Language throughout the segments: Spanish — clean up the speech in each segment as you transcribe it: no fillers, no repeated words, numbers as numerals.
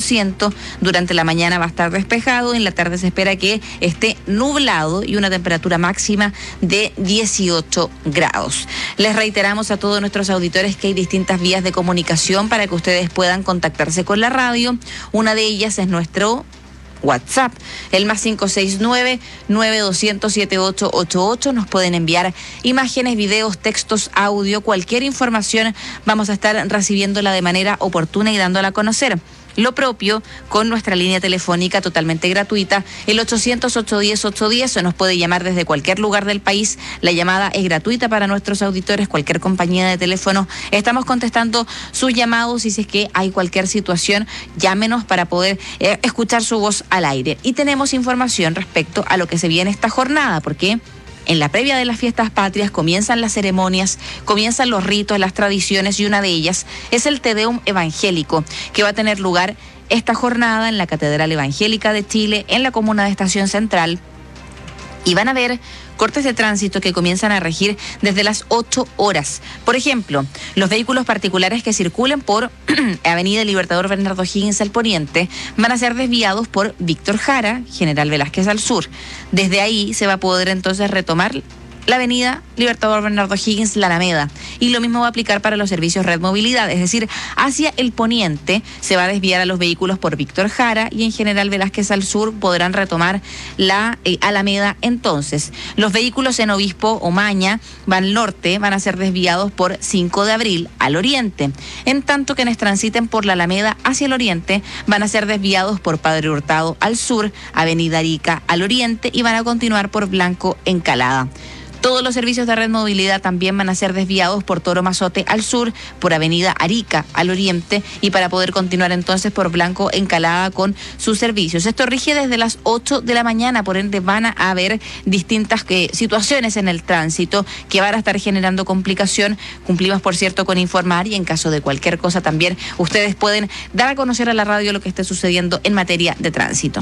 20%. Durante la mañana va a estar despejado, en la tarde se espera que esté nublado y una temperatura máxima de 18 grados. Les reiteramos a todos nuestros auditores que hay distintas vías de comunicación para que ustedes puedan contactarse con la radio. Una de ellas es nuestro WhatsApp, el más 569-9200-7888. Nos pueden enviar imágenes, videos, textos, audio, cualquier información. Vamos a estar recibiéndola de manera oportuna y dándola a conocer. Lo propio con nuestra línea telefónica totalmente gratuita, el 800-810-810. Nos puede llamar desde cualquier lugar del país. La llamada es gratuita para nuestros auditores, cualquier compañía de teléfono. Estamos contestando sus llamados y si es que hay cualquier situación, llámenos para poder escuchar su voz al aire. Y tenemos información respecto a lo que se viene esta jornada, porque en la previa de las fiestas patrias comienzan las ceremonias, comienzan los ritos, las tradiciones, y una de ellas es el Te Deum evangélico, que va a tener lugar esta jornada en la Catedral Evangélica de Chile, en la comuna de Estación Central. Y van a haber cortes de tránsito que comienzan a regir desde las 8 horas. Por ejemplo, los vehículos particulares que circulen por Avenida Libertador Bernardo O'Higgins al poniente van a ser desviados por Víctor Jara, General Velázquez al sur. Desde ahí se va a poder entonces retomar la Avenida Libertador Bernardo O'Higgins, la Alameda. Y lo mismo va a aplicar para los servicios Red Movilidad, es decir, hacia el poniente se va a desviar a los vehículos por Víctor Jara y en General Velázquez al sur podrán retomar la Alameda. Entonces, los vehículos en Obispo Omaña van al norte, van a ser desviados por 5 de abril al oriente. En tanto que quienes transiten por la Alameda hacia el oriente van a ser desviados por Padre Hurtado al sur, Avenida Arica al oriente y van a continuar por Blanco Encalada. Todos los servicios de Red Movilidad también van a ser desviados por Toro Mazote al sur, por Avenida Arica al oriente y para poder continuar entonces por Blanco Encalada con sus servicios. Esto rige desde las 8 de la mañana, por ende van a haber distintas situaciones en el tránsito que van a estar generando complicación. Cumplimos, por cierto, con informar y en caso de cualquier cosa también ustedes pueden dar a conocer a la radio lo que esté sucediendo en materia de tránsito.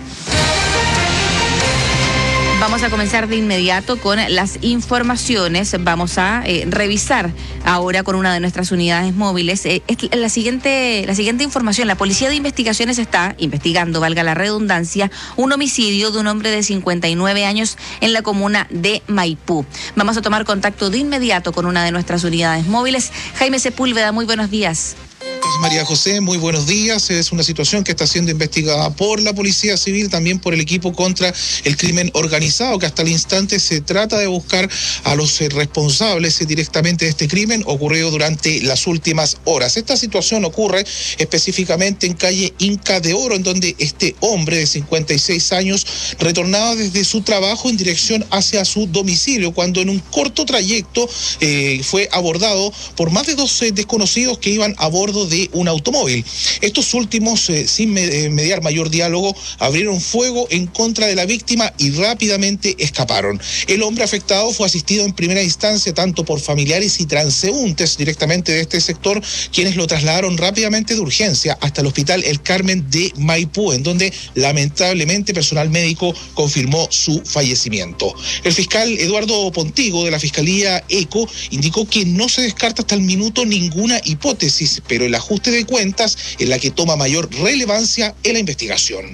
Vamos a comenzar de inmediato con las informaciones. Vamos a revisar ahora con una de nuestras unidades móviles la siguiente información. La Policía de Investigaciones está investigando, valga la redundancia, un homicidio de un hombre de 59 años en la comuna de Maipú. Vamos a tomar contacto de inmediato con una de nuestras unidades móviles. Jaime Sepúlveda, muy buenos días. María José, muy buenos días. Es una situación que está siendo investigada por la Policía Civil, también por el equipo contra el crimen organizado, que hasta el instante se trata de buscar a los responsables directamente de este crimen ocurrido durante las últimas horas. Esta situación ocurre específicamente en calle Inca de Oro, en donde este hombre de 56 años retornaba desde su trabajo en dirección hacia su domicilio, cuando en un corto trayecto fue abordado por más de 12 desconocidos que iban a bordo de un automóvil. Estos últimos, sin mediar mayor diálogo, abrieron fuego en contra de la víctima y rápidamente escaparon. El hombre afectado fue asistido en primera instancia tanto por familiares y transeúntes directamente de este sector, quienes lo trasladaron rápidamente de urgencia hasta el Hospital El Carmen de Maipú, en donde lamentablemente personal médico confirmó su fallecimiento. El fiscal Eduardo Pontigo de la Fiscalía ECO indicó que no se descarta hasta el minuto ninguna hipótesis, pero el ajuste de cuentas es la que toma mayor relevancia en la investigación.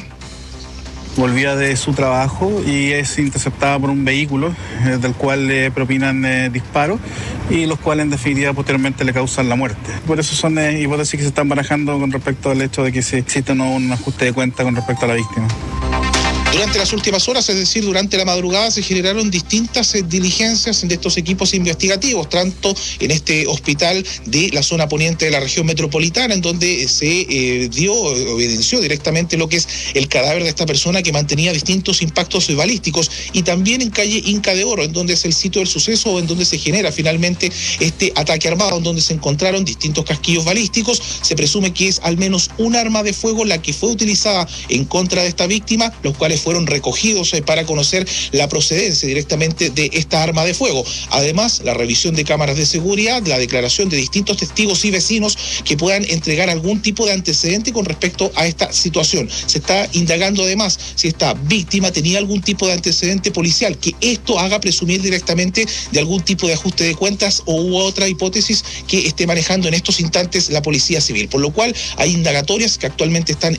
Volvía de su trabajo y es interceptada por un vehículo del cual le propinan disparos y los cuales en definitiva posteriormente le causan la muerte. Por eso son hipótesis que se están barajando con respecto al hecho de que existe un ajuste de cuenta con respecto a la víctima. Durante las últimas horas, es decir, durante la madrugada, se generaron distintas diligencias de estos equipos investigativos, tanto en este hospital de la zona poniente de la región metropolitana, en donde se evidenció directamente lo que es el cadáver de esta persona que mantenía distintos impactos balísticos, y también en calle Inca de Oro, en donde es el sitio del suceso, en donde se genera finalmente este ataque armado, en donde se encontraron distintos casquillos balísticos. Se presume que es al menos un arma de fuego la que fue utilizada en contra de esta víctima, los cuales fueron recogidos para conocer la procedencia directamente de esta arma de fuego. Además, la revisión de cámaras de seguridad, la declaración de distintos testigos y vecinos que puedan entregar algún tipo de antecedente con respecto a esta situación. Se está indagando además si esta víctima tenía algún tipo de antecedente policial, que esto haga presumir directamente de algún tipo de ajuste de cuentas o u otra hipótesis que esté manejando en estos instantes la Policía Civil. Por lo cual hay indagatorias que actualmente están